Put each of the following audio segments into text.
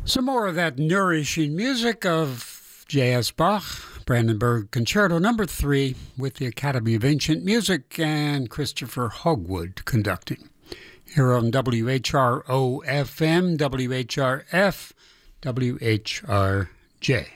Some more of that nourishing music of J.S. Bach, Brandenburg Concerto No. 3, with the Academy of Ancient Music and Christopher Hogwood conducting. Here on WHRO-FM, WHRF, WHRJ.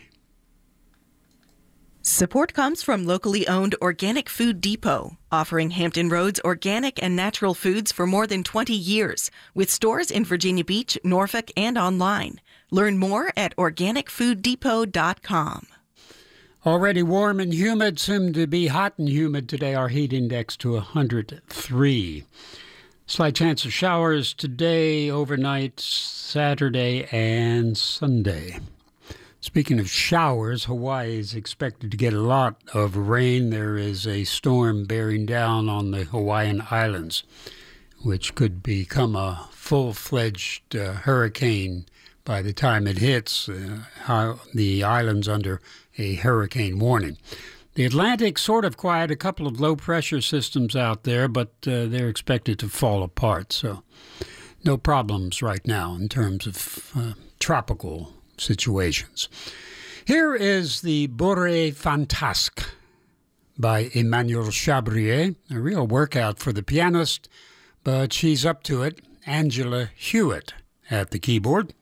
Support comes from locally owned Organic Food Depot, offering Hampton Roads organic and natural foods for more than 20 years, with stores in Virginia Beach, Norfolk, and online. Learn more at organicfooddepot.com. Already warm and humid, soon to be hot and humid today. Our heat index to 103. Slight chance of showers today, overnight, Saturday, and Sunday. Speaking of showers, Hawaii is expected to get a lot of rain. There is a storm bearing down on the Hawaiian Islands, which could become a full-fledged hurricane by the time it hits the islands under a hurricane warning. The Atlantic sort of quiet, a couple of low-pressure systems out there, but they're expected to fall apart. So no problems right now in terms of tropical situations. Here is the Bourrée Fantasque by Emmanuel Chabrier, a real workout for the pianist, but she's up to it. Angela Hewitt at the keyboard.